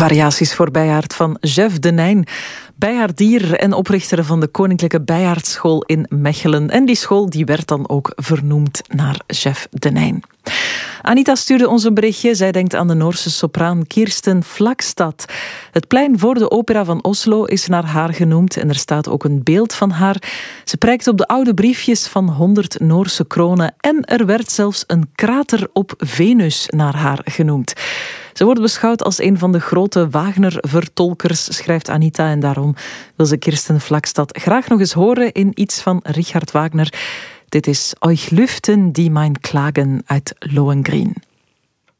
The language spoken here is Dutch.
Variaties voor bijaard van Jef de Nijn, bijaardier en oprichter van de Koninklijke Bijaardschool in Mechelen. En die school die werd dan ook vernoemd naar Jef de Nijn. Anita stuurde ons een berichtje. Zij denkt aan de Noorse sopraan Kirsten Flagstad. Het plein voor de opera van Oslo is naar haar genoemd en er staat ook een beeld van haar. Ze prijkt op de oude briefjes van 100 Noorse kronen en er werd zelfs een krater op Venus naar haar genoemd. Ze wordt beschouwd als een van de grote Wagner-vertolkers, schrijft Anita, en daarom wil ze Kirsten Flagstad graag nog eens horen in iets van Richard Wagner. Dit is Euch Lüften, die mein Klagen uit Lohengrin.